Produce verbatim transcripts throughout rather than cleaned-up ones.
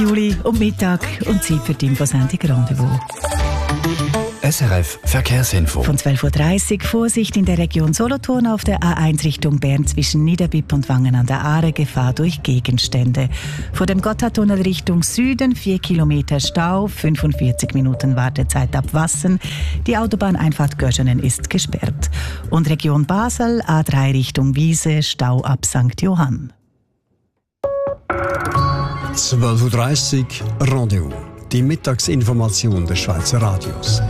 Juli um Mittag und Zeit für die Infosendung Rendezvous. S R F Verkehrsinfo. Von zwölf Uhr dreißig Vorsicht in der Region Solothurn auf der A eins Richtung Bern zwischen Niederbipp und Wangen an der Aare, Gefahr durch Gegenstände. Vor dem Gotthardtunnel Richtung Süden vier Kilometer Stau, fünfundvierzig Minuten Wartezeit ab Wassen. Die Autobahneinfahrt Göschenen ist gesperrt. Und Region Basel, A drei Richtung Wiese, Stau ab Sankt Johann. zwölf Uhr dreißig Rendezvous. Die Mittagsinformation des Schweizer Radios.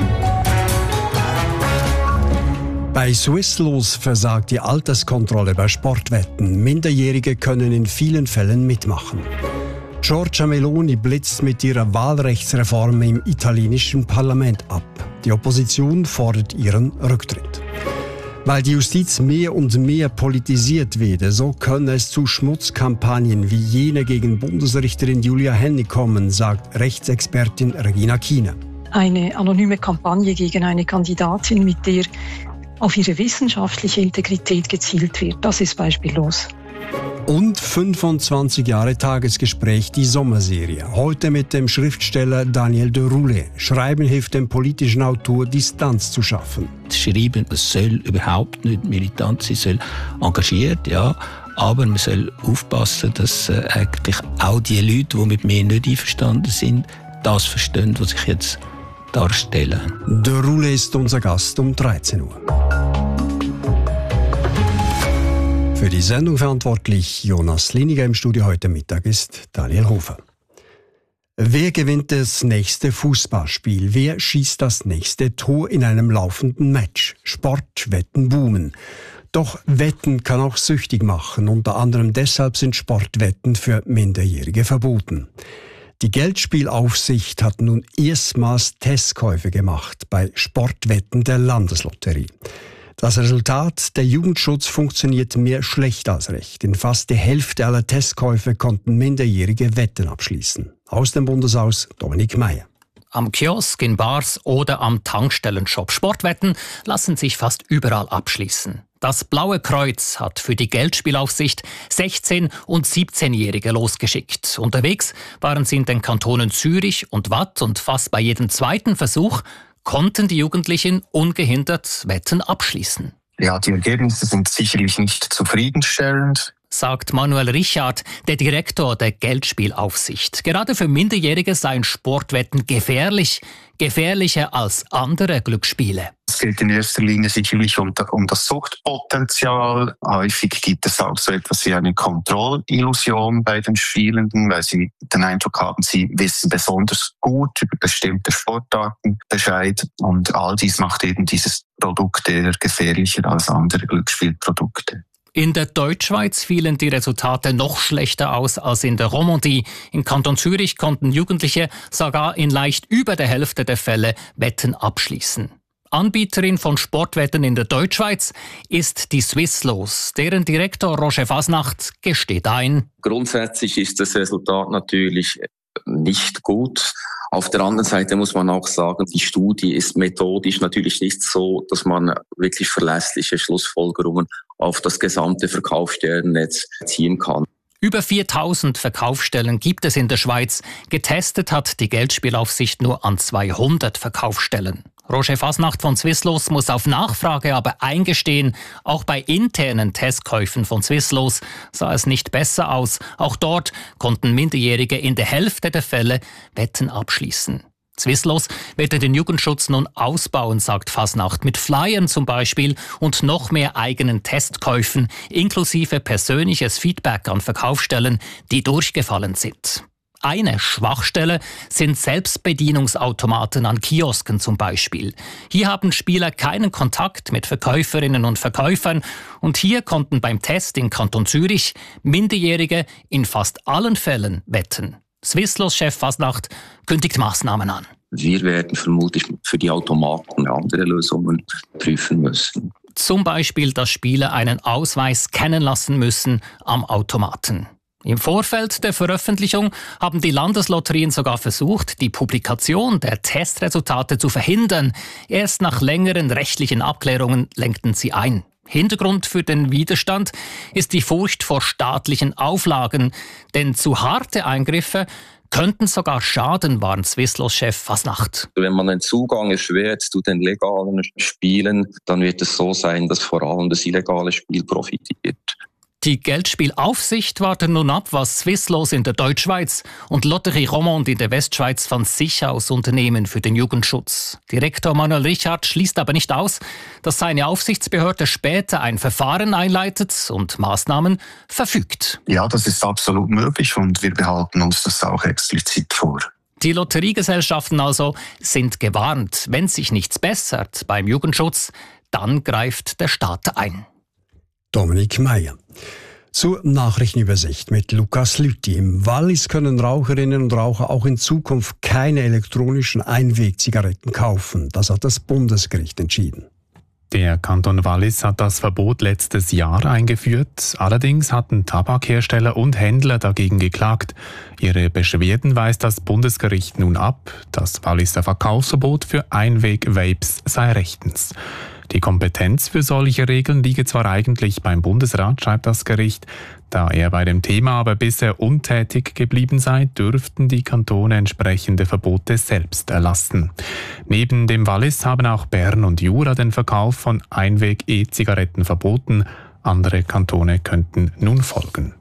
Bei Swisslos versagt die Alterskontrolle bei Sportwetten. Minderjährige können in vielen Fällen mitmachen. Giorgia Meloni blitzt mit ihrer Wahlrechtsreform im italienischen Parlament ab. Die Opposition fordert ihren Rücktritt. Weil die Justiz mehr und mehr politisiert werde, so könne es zu Schmutzkampagnen wie jene gegen Bundesrichterin Julia Hennig kommen, sagt Rechtsexpertin Regina Kiener. Eine anonyme Kampagne gegen eine Kandidatin, mit der auf ihre wissenschaftliche Integrität gezielt wird, das ist beispiellos. Und fünfundzwanzig Jahre Tagesgespräch, die Sommerserie. Heute mit dem Schriftsteller Daniel de Roulet. Schreiben hilft dem politischen Autor, Distanz zu schaffen. Das Schreiben soll überhaupt nicht militant sein, soll engagiert, ja. Aber man soll aufpassen, dass äh, eigentlich auch die Leute, die mit mir nicht einverstanden sind, das verstehen, was ich jetzt darstelle. De Roulet ist unser Gast um dreizehn Uhr. Für die Sendung verantwortlich Jonas Liniger. Im Studio heute Mittag ist Daniel Hofer. Wer gewinnt das nächste Fußballspiel? Wer schießt das nächste Tor in einem laufenden Match? Sportwetten boomen. Doch Wetten kann auch süchtig machen. Unter anderem deshalb sind Sportwetten für Minderjährige verboten. Die Geldspielaufsicht hat nun erstmals Testkäufe gemacht bei Sportwetten der Landeslotterie. Das Resultat: Der Jugendschutz funktioniert mehr schlecht als recht. In fast der Hälfte aller Testkäufe konnten Minderjährige Wetten abschließen. Aus dem Bundeshaus Dominik Meyer. Am Kiosk, in Bars oder am Tankstellenshop. Sportwetten lassen sich fast überall abschließen. Das Blaue Kreuz hat für die Geldspielaufsicht sechzehn- und siebzehnjährige losgeschickt. Unterwegs waren sie in den Kantonen Zürich und Waadt und fast bei jedem zweiten Versuch konnten die Jugendlichen ungehindert Wetten abschließen. Ja, die Ergebnisse sind sicherlich nicht zufriedenstellend, sagt Manuel Richard, der Direktor der Geldspielaufsicht. Gerade für Minderjährige seien Sportwetten gefährlich, gefährlicher als andere Glücksspiele. Es geht in erster Linie sicherlich um, um das Suchtpotenzial. Häufig gibt es auch so etwas wie eine Kontrollillusion bei den Spielenden, weil sie den Eindruck haben, sie wissen besonders gut über bestimmte Sportarten Bescheid. Und all dies macht eben dieses Produkt eher gefährlicher als andere Glücksspielprodukte. In der Deutschschweiz fielen die Resultate noch schlechter aus als in der Romandie. Im Kanton Zürich konnten Jugendliche sogar in leicht über der Hälfte der Fälle Wetten abschließen. Anbieterin von Sportwetten in der Deutschschweiz ist die Swisslos. Deren Direktor Roger Fasnacht gesteht ein: Grundsätzlich ist das Resultat natürlich nicht gut. Auf der anderen Seite muss man auch sagen, die Studie ist methodisch natürlich nicht so, dass man wirklich verlässliche Schlussfolgerungen auf das gesamte Verkaufsstellennetz ziehen kann. Über viertausend Verkaufsstellen gibt es in der Schweiz. Getestet hat die Geldspielaufsicht nur an zweihundert Verkaufsstellen. Roger Fasnacht von Swisslos muss auf Nachfrage aber eingestehen, auch bei internen Testkäufen von Swisslos sah es nicht besser aus. Auch dort konnten Minderjährige in der Hälfte der Fälle Wetten abschließen. Swisslos werde den Jugendschutz nun ausbauen, sagt Fasnacht, mit Flyern zum Beispiel und noch mehr eigenen Testkäufen, inklusive persönliches Feedback an Verkaufsstellen, die durchgefallen sind. Eine Schwachstelle sind Selbstbedienungsautomaten an Kiosken zum Beispiel. Hier haben Spieler keinen Kontakt mit Verkäuferinnen und Verkäufern und hier konnten beim Test in Kanton Zürich Minderjährige in fast allen Fällen wetten. Swisslos-Chef Fasnacht kündigt Maßnahmen an. Wir werden vermutlich für die Automaten andere Lösungen prüfen müssen. Zum Beispiel, dass Spieler einen Ausweis scannen lassen müssen am Automaten. Im Vorfeld der Veröffentlichung haben die Landeslotterien sogar versucht, die Publikation der Testresultate zu verhindern. Erst nach längeren rechtlichen Abklärungen lenkten sie ein. Hintergrund für den Widerstand ist die Furcht vor staatlichen Auflagen, denn zu harte Eingriffe könnten sogar schaden, warnt Swisslos-Chef Fasnacht. Wenn man den Zugang erschwert zu den legalen Spielen, dann wird es so sein, dass vor allem das illegale Spiel profitiert. Die Geldspielaufsicht wartet nun ab, was Swisslos in der Deutschschweiz und Lotterie Romande in der Westschweiz von sich aus unternehmen für den Jugendschutz. Direktor Manuel Richard schließt aber nicht aus, dass seine Aufsichtsbehörde später ein Verfahren einleitet und Maßnahmen verfügt. Ja, das ist absolut möglich und wir behalten uns das auch explizit vor. Die Lotteriegesellschaften also sind gewarnt. Wenn sich nichts bessert beim Jugendschutz, dann greift der Staat ein. Dominik Meier. Zur Nachrichtenübersicht mit Lukas Lüthi. Im Wallis können Raucherinnen und Raucher auch in Zukunft keine elektronischen Einwegzigaretten kaufen. Das hat das Bundesgericht entschieden. Der Kanton Wallis hat das Verbot letztes Jahr eingeführt. Allerdings hatten Tabakhersteller und Händler dagegen geklagt. Ihre Beschwerden weist das Bundesgericht nun ab. Das Walliser Verkaufsverbot für Einweg-Vapes sei rechtens. Die Kompetenz für solche Regeln liege zwar eigentlich beim Bundesrat, schreibt das Gericht. Da er bei dem Thema aber bisher untätig geblieben sei, dürften die Kantone entsprechende Verbote selbst erlassen. Neben dem Wallis haben auch Bern und Jura den Verkauf von Einweg-E-Zigaretten verboten. Andere Kantone könnten nun folgen.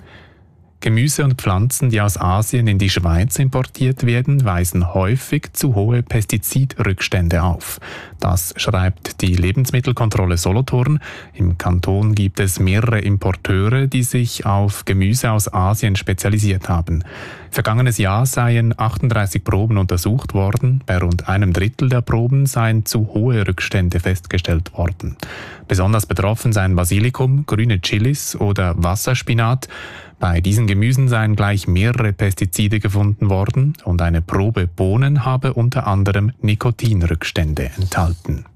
Gemüse und Pflanzen, die aus Asien in die Schweiz importiert werden, weisen häufig zu hohe Pestizidrückstände auf. Das schreibt die Lebensmittelkontrolle Solothurn. Im Kanton gibt es mehrere Importeure, die sich auf Gemüse aus Asien spezialisiert haben. Vergangenes Jahr seien achtunddreißig Proben untersucht worden. Bei rund einem Drittel der Proben seien zu hohe Rückstände festgestellt worden. Besonders betroffen seien Basilikum, grüne Chilis oder Wasserspinat. Bei diesen Gemüsen seien gleich mehrere Pestizide gefunden worden und eine Probe Bohnen habe unter anderem Nikotinrückstände enthalten.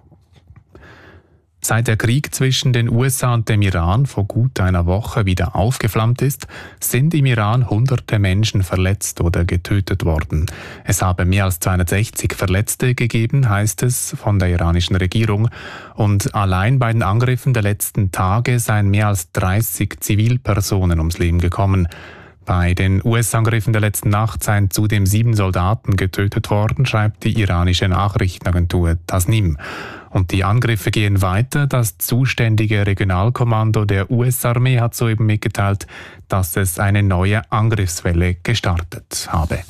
Seit der Krieg zwischen den U S A und dem Iran vor gut einer Woche wieder aufgeflammt ist, sind im Iran hunderte Menschen verletzt oder getötet worden. Es habe mehr als zweihundertsechzig Verletzte gegeben, heißt es von der iranischen Regierung. Und allein bei den Angriffen der letzten Tage seien mehr als dreißig Zivilpersonen ums Leben gekommen. Bei den U S-Angriffen der letzten Nacht seien zudem sieben Soldaten getötet worden, schreibt die iranische Nachrichtenagentur Tasnim. Und die Angriffe gehen weiter. Das zuständige Regionalkommando der U S-Armee hat soeben mitgeteilt, dass es eine neue Angriffswelle gestartet habe.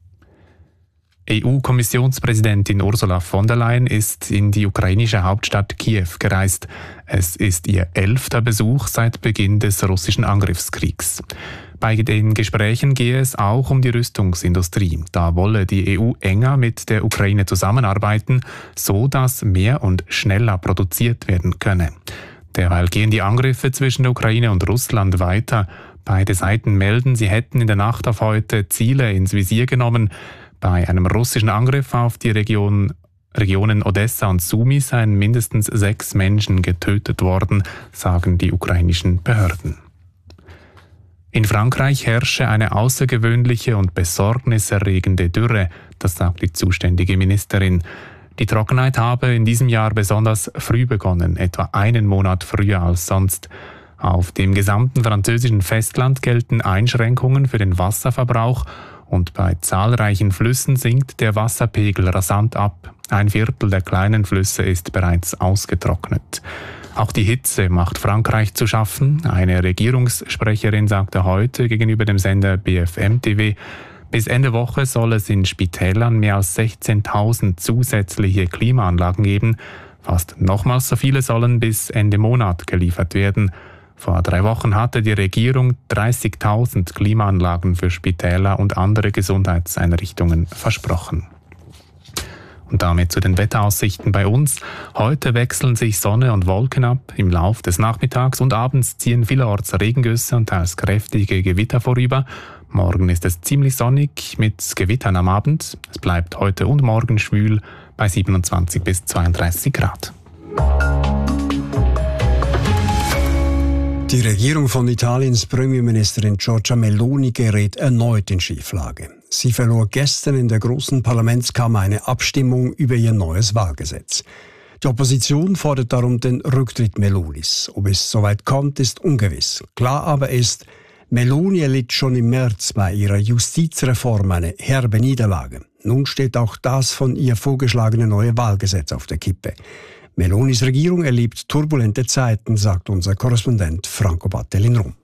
E U-Kommissionspräsidentin Ursula von der Leyen ist in die ukrainische Hauptstadt Kiew gereist. Es ist ihr elfter Besuch seit Beginn des russischen Angriffskriegs. Bei den Gesprächen gehe es auch um die Rüstungsindustrie. Da wolle die E U enger mit der Ukraine zusammenarbeiten, so dass mehr und schneller produziert werden könne. Derweil gehen die Angriffe zwischen der Ukraine und Russland weiter. Beide Seiten melden, sie hätten in der Nacht auf heute Ziele ins Visier genommen. Bei einem russischen Angriff auf die Region, Regionen Odessa und Sumy seien mindestens sechs Menschen getötet worden, sagen die ukrainischen Behörden. In Frankreich herrsche eine außergewöhnliche und besorgniserregende Dürre, das sagt die zuständige Ministerin. Die Trockenheit habe in diesem Jahr besonders früh begonnen, etwa einen Monat früher als sonst. Auf dem gesamten französischen Festland gelten Einschränkungen für den Wasserverbrauch und bei zahlreichen Flüssen sinkt der Wasserpegel rasant ab. Ein Viertel der kleinen Flüsse ist bereits ausgetrocknet. Auch die Hitze macht Frankreich zu schaffen. Eine Regierungssprecherin sagte heute gegenüber dem Sender B F M T V, bis Ende Woche soll es in Spitälern mehr als sechzehntausend zusätzliche Klimaanlagen geben. Fast nochmals so viele sollen bis Ende Monat geliefert werden. Vor drei Wochen hatte die Regierung dreißigtausend Klimaanlagen für Spitäler und andere Gesundheitseinrichtungen versprochen. Und damit zu den Wetteraussichten bei uns. Heute wechseln sich Sonne und Wolken ab. Im Lauf des Nachmittags und Abends ziehen vielerorts Regengüsse und teils kräftige Gewitter vorüber. Morgen ist es ziemlich sonnig mit Gewittern am Abend. Es bleibt heute und morgen schwül bei siebenundzwanzig bis zweiunddreißig Grad. Die Regierung von Italiens Premierministerin Giorgia Meloni gerät erneut in Schieflage. Sie verlor gestern in der großen Parlamentskammer eine Abstimmung über ihr neues Wahlgesetz. Die Opposition fordert darum den Rücktritt Melonis. Ob es soweit kommt, ist ungewiss. Klar aber ist, Meloni erlitt schon im März bei ihrer Justizreform eine herbe Niederlage. Nun steht auch das von ihr vorgeschlagene neue Wahlgesetz auf der Kippe. Melonis Regierung erlebt turbulente Zeiten, sagt unser Korrespondent Franco Battel in Rom.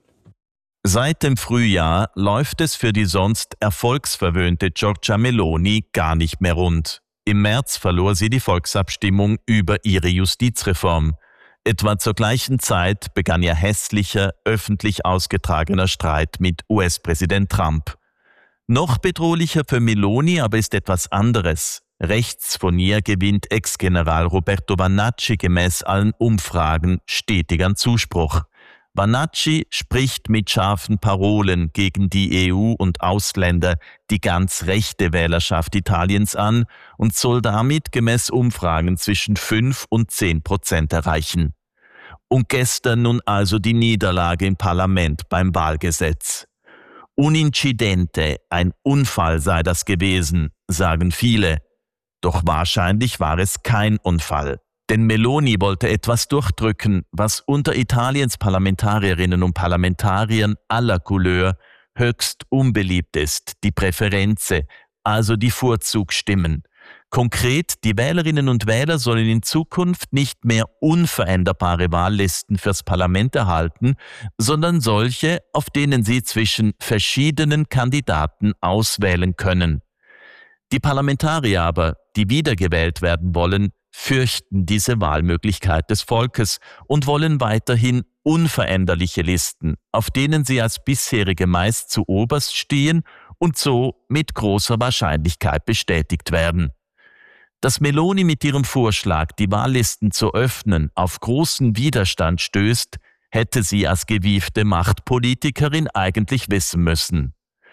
Seit dem Frühjahr läuft es für die sonst erfolgsverwöhnte Giorgia Meloni gar nicht mehr rund. Im März verlor sie die Volksabstimmung über ihre Justizreform. Etwa zur gleichen Zeit begann ihr hässlicher, öffentlich ausgetragener Streit mit U S-Präsident Trump. Noch bedrohlicher für Meloni aber ist etwas anderes. Rechts von ihr gewinnt Ex-General Roberto Vannacci gemäß allen Umfragen stetig an Zuspruch. Vannacci spricht mit scharfen Parolen gegen die E U und Ausländer die ganz rechte Wählerschaft Italiens an und soll damit gemäß Umfragen zwischen fünf und zehn Prozent erreichen. Und gestern nun also die Niederlage im Parlament beim Wahlgesetz. Un incidente, ein Unfall sei das gewesen, sagen viele. Doch wahrscheinlich war es kein Unfall. Denn Meloni wollte etwas durchdrücken, was unter Italiens Parlamentarierinnen und Parlamentariern aller Couleur höchst unbeliebt ist, die Präferenze, also die Vorzugsstimmen. Konkret, die Wählerinnen und Wähler sollen in Zukunft nicht mehr unveränderbare Wahllisten fürs Parlament erhalten, sondern solche, auf denen sie zwischen verschiedenen Kandidaten auswählen können. Die Parlamentarier aber, die wiedergewählt werden wollen, fürchten diese Wahlmöglichkeit des Volkes und wollen weiterhin unveränderliche Listen, auf denen sie als bisherige meist zu oberst stehen und so mit großer Wahrscheinlichkeit bestätigt werden. Dass Meloni mit ihrem Vorschlag, die Wahllisten zu öffnen, auf großen Widerstand stößt, hätte sie als gewiefte Machtpolitikerin eigentlich wissen müssen.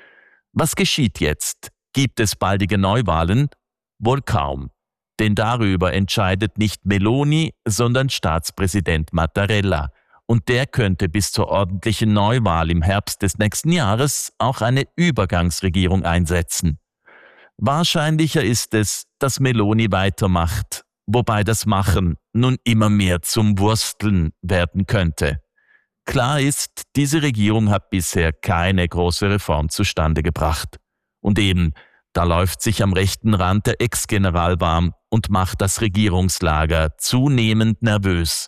Was geschieht jetzt? Gibt es baldige Neuwahlen? Wohl kaum. Denn darüber entscheidet nicht Meloni, sondern Staatspräsident Mattarella. Und der könnte bis zur ordentlichen Neuwahl im Herbst des nächsten Jahres auch eine Übergangsregierung einsetzen. Wahrscheinlicher ist es, dass Meloni weitermacht, wobei das Machen nun immer mehr zum Wursteln werden könnte. Klar ist, diese Regierung hat bisher keine große Reform zustande gebracht. Und eben, da läuft sich am rechten Rand der Ex-General warm und macht das Regierungslager zunehmend nervös.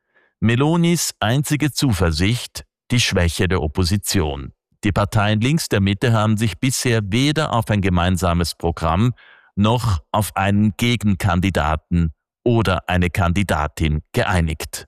Melonis einzige Zuversicht, die Schwäche der Opposition. Die Parteien links der Mitte haben sich bisher weder auf ein gemeinsames Programm noch auf einen Gegenkandidaten oder eine Kandidatin geeinigt.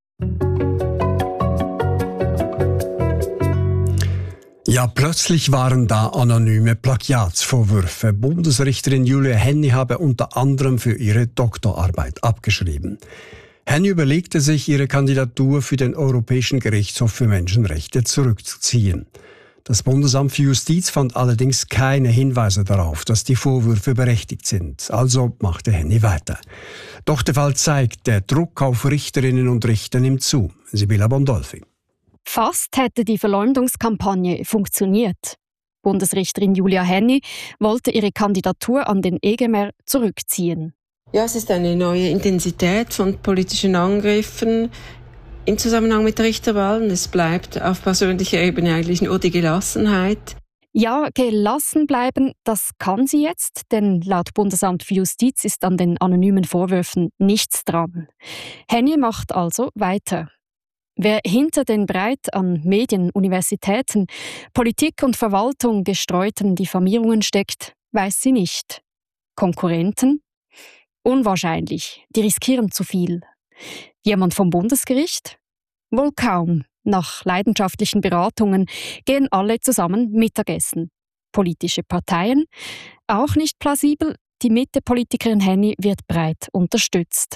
Ja, plötzlich waren da anonyme Plagiatsvorwürfe. Bundesrichterin Julia Henny habe unter anderem für ihre Doktorarbeit abgeschrieben. Henny überlegte sich, ihre Kandidatur für den Europäischen Gerichtshof für Menschenrechte zurückzuziehen. Das Bundesamt für Justiz fand allerdings keine Hinweise darauf, dass die Vorwürfe berechtigt sind. Also machte Henny weiter. Doch der Fall zeigt, der Druck auf Richterinnen und Richter nimmt zu. Sibylla Bondolfi. Fast hätte die Verleumdungskampagne funktioniert. Bundesrichterin Julia Henny wollte ihre Kandidatur an den E G M R zurückziehen. Ja, es ist eine neue Intensität von politischen Angriffen im Zusammenhang mit der Richterwahl. Es bleibt auf persönlicher Ebene eigentlich nur die Gelassenheit. Ja, gelassen bleiben, das kann sie jetzt, denn laut Bundesamt für Justiz ist an den anonymen Vorwürfen nichts dran. Henny macht also weiter. Wer hinter den breit an Medien, Universitäten, Politik und Verwaltung gestreuten Diffamierungen steckt, weiß sie nicht. Konkurrenten? Unwahrscheinlich, die riskieren zu viel. Jemand vom Bundesgericht? Wohl kaum. Nach leidenschaftlichen Beratungen gehen alle zusammen Mittagessen. Politische Parteien? Auch nicht plausibel, die Mitte-Politikerin Henny wird breit unterstützt.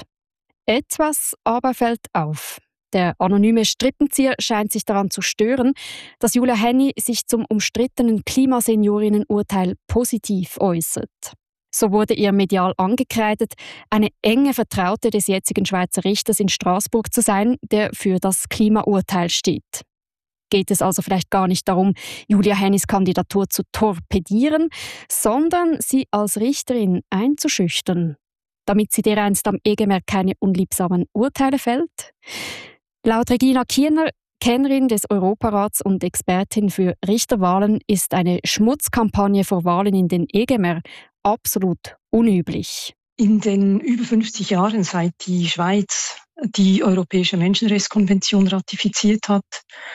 Etwas aber fällt auf. Der anonyme Strippenzieher scheint sich daran zu stören, dass Julia Henny sich zum umstrittenen Klimaseniorinnenurteil positiv äußert. So wurde ihr medial angekreidet, eine enge Vertraute des jetzigen Schweizer Richters in Straßburg zu sein, der für das Klimaurteil steht. Geht es also vielleicht gar nicht darum, Julia Hennys Kandidatur zu torpedieren, sondern sie als Richterin einzuschüchtern, damit sie dereinst am E G M R keine unliebsamen Urteile fällt? Laut Regina Kiener Kennerin des Europarats und Expertin für Richterwahlen ist eine Schmutzkampagne vor Wahlen in den E G M R absolut unüblich. In den über fünfzig Jahren, seit die Schweiz die Europäische Menschenrechtskonvention ratifiziert hat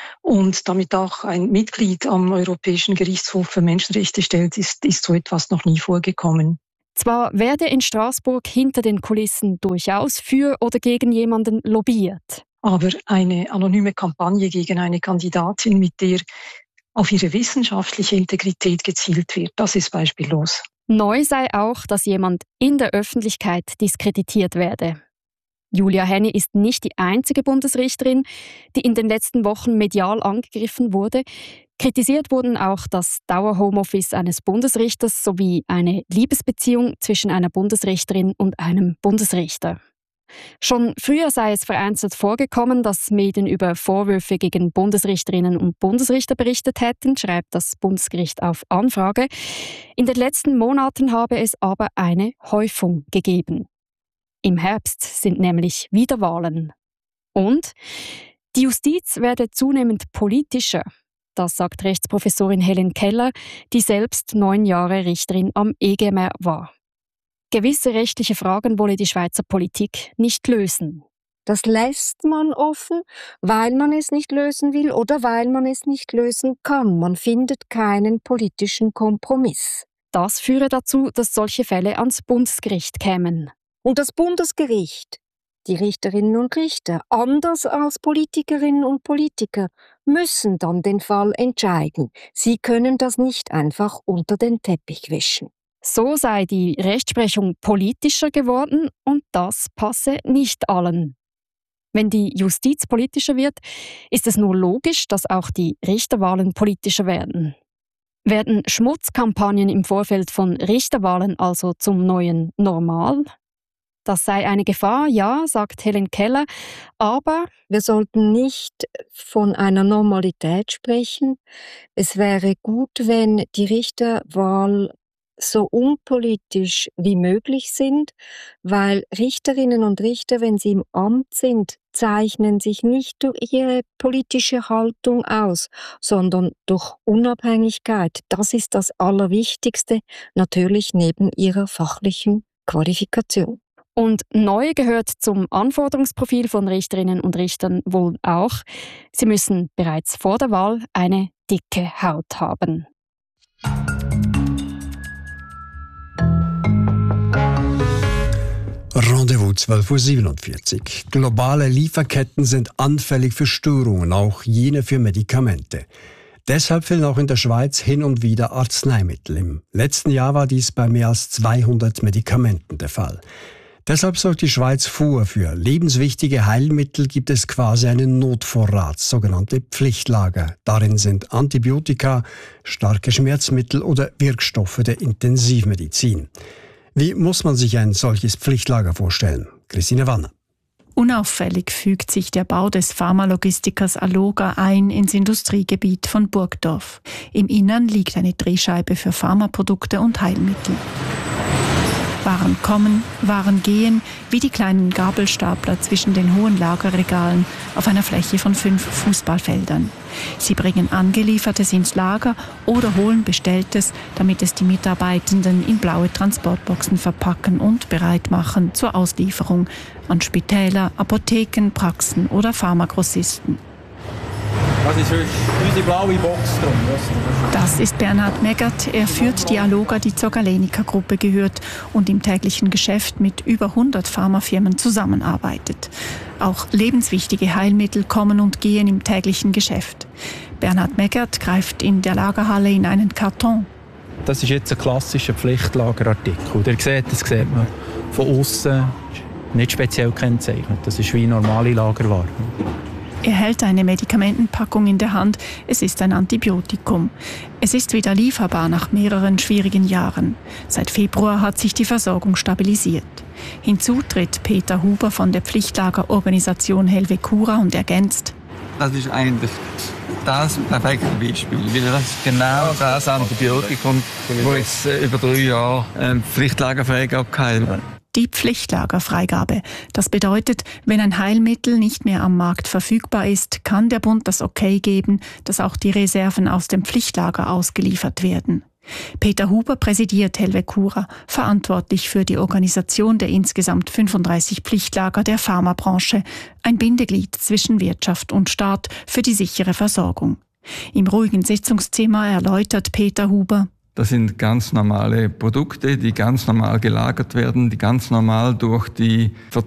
und damit auch ein Mitglied am Europäischen Gerichtshof für Menschenrechte stellt, ist, ist so etwas noch nie vorgekommen. Zwar werde in Straßburg hinter den Kulissen durchaus für oder gegen jemanden lobbyiert. Aber eine anonyme Kampagne gegen eine Kandidatin, mit der auf ihre wissenschaftliche Integrität gezielt wird, das ist beispiellos. Neu sei auch, dass jemand in der Öffentlichkeit diskreditiert werde. Julia Henny ist nicht die einzige Bundesrichterin, die in den letzten Wochen medial angegriffen wurde. Kritisiert wurden auch das Dauer-Homeoffice eines Bundesrichters sowie eine Liebesbeziehung zwischen einer Bundesrichterin und einem Bundesrichter. Schon früher sei es vereinzelt vorgekommen, dass Medien über Vorwürfe gegen Bundesrichterinnen und Bundesrichter berichtet hätten, schreibt das Bundesgericht auf Anfrage. In den letzten Monaten habe es aber eine Häufung gegeben. Im Herbst sind nämlich wieder Wahlen. Und die Justiz werde zunehmend politischer. Das sagt Rechtsprofessorin Helen Keller, die selbst neun Jahre Richterin am E G M R war. Gewisse rechtliche Fragen wolle die Schweizer Politik nicht lösen. Das lässt man offen, weil man es nicht lösen will oder weil man es nicht lösen kann. Man findet keinen politischen Kompromiss. Das führe dazu, dass solche Fälle ans Bundesgericht kämen. Und das Bundesgericht, die Richterinnen und Richter, anders als Politikerinnen und Politiker, müssen dann den Fall entscheiden. Sie können das nicht einfach unter den Teppich wischen. So sei die Rechtsprechung politischer geworden und das passe nicht allen. Wenn die Justiz politischer wird, ist es nur logisch, dass auch die Richterwahlen politischer werden. Werden Schmutzkampagnen im Vorfeld von Richterwahlen also zum neuen Normal? Das sei eine Gefahr, ja, sagt Helen Keller, aber wir sollten nicht von einer Normalität sprechen. Es wäre gut, wenn die Richterwahl so unpolitisch wie möglich sind, weil Richterinnen und Richter, wenn sie im Amt sind, zeichnen sich nicht durch ihre politische Haltung aus, sondern durch Unabhängigkeit. Das ist das Allerwichtigste, natürlich neben ihrer fachlichen Qualifikation. Und neu gehört zum Anforderungsprofil von Richterinnen und Richtern wohl auch, sie müssen bereits vor der Wahl eine dicke Haut haben. Rendezvous zwölf Uhr siebenundvierzig. Globale Lieferketten sind anfällig für Störungen, auch jene für Medikamente. Deshalb fehlen auch in der Schweiz hin und wieder Arzneimittel. Im letzten Jahr war dies bei mehr als zweihundert Medikamenten der Fall. Deshalb sorgt die Schweiz vor, für lebenswichtige Heilmittel gibt es quasi einen Notvorrat, sogenannte Pflichtlager. Darin sind Antibiotika, starke Schmerzmittel oder Wirkstoffe der Intensivmedizin. Wie muss man sich ein solches Pflichtlager vorstellen? Christine Wanner. Unauffällig fügt sich der Bau des Pharmalogistikers Alloga ein ins Industriegebiet von Burgdorf. Im Innern liegt eine Drehscheibe für Pharmaprodukte und Heilmittel. Waren kommen, Waren gehen, wie die kleinen Gabelstapler zwischen den hohen Lagerregalen auf einer Fläche von fünf Fußballfeldern. Sie bringen Angeliefertes ins Lager oder holen Bestelltes, damit es die Mitarbeitenden in blaue Transportboxen verpacken und bereit machen zur Auslieferung an Spitäler, Apotheken, Praxen oder Pharmagrossisten. Das ist unsere blaue Box drum. Das ist Bernhard Meggert. Er führt die Alloga, die zur Galenica-Gruppe gehört und im täglichen Geschäft mit über hundert Pharmafirmen zusammenarbeitet. Auch lebenswichtige Heilmittel kommen und gehen im täglichen Geschäft. Bernhard Meggert greift in der Lagerhalle in einen Karton. Das ist jetzt ein klassischer Pflichtlagerartikel. Ihr seht, das sieht man von außen nicht speziell kennzeichnet. Das ist wie normale Lagerware. Er hält eine Medikamentenpackung in der Hand. Es ist ein Antibiotikum. Es ist wieder lieferbar nach mehreren schwierigen Jahren. Seit Februar hat sich die Versorgung stabilisiert. Hinzu tritt Peter Huber von der Pflichtlagerorganisation Helvecura und ergänzt: Das ist eigentlich das perfekte Beispiel. Das ist genau das Antibiotikum, das jetzt über drei Jahre ähm, Pflichtlagerfreigabe gehalten hat. Die Pflichtlagerfreigabe. Das bedeutet, wenn ein Heilmittel nicht mehr am Markt verfügbar ist, kann der Bund das Okay geben, dass auch die Reserven aus dem Pflichtlager ausgeliefert werden. Peter Huber präsidiert Helvecura, verantwortlich für die Organisation der insgesamt fünfunddreißig Pflichtlager der Pharmabranche, ein Bindeglied zwischen Wirtschaft und Staat für die sichere Versorgung. Im ruhigen Sitzungszimmer erläutert Peter Huber: Das sind ganz normale Produkte, die ganz normal gelagert werden, die ganz normal durch die